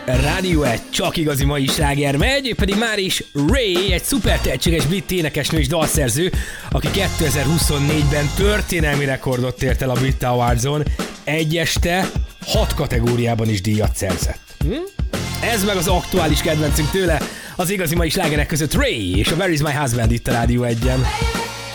Rádió egy csak igazi mai sláger megy, pedig már is Ray, egy szuper tehetséges brit énekesnő és dalszerző, aki 2024-ben történelmi rekordot ért el a Brit Awards-on, egy este 6 kategóriában is díjat szerzett. Ez meg az aktuális kedvencünk tőle, az igazi mai slágerek között Ray és a Where is my husband itt a Rádió 1-en.